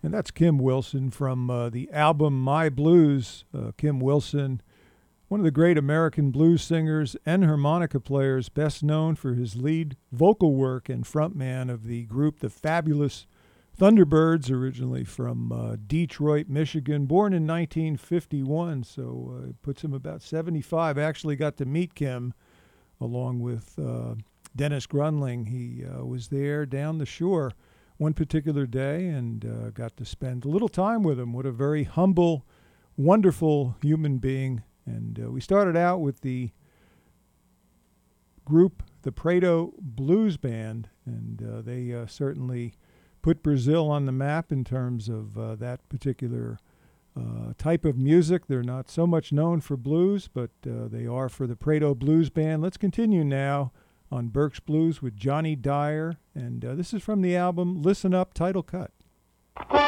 And that's Kim Wilson from the album My Blues. Kim Wilson, one of the great American blues singers and harmonica players, best known for his lead vocal work and frontman of the group The Fabulous Thunderbirds, originally from Detroit, Michigan, born in 1951, so it puts him about 75. I actually got to meet Kim along with Dennis Grunling. He was there down the shore one particular day and got to spend a little time with him. What a very humble, wonderful human being. And we started out with the group, the Prado Blues Band, and they certainly put Brazil on the map in terms of that particular type of music. They're not so much known for blues, but they are for the Prado Blues Band. Let's continue now on Berks Blues with Johnny Dyer, and this is from the album Listen Up, title cut.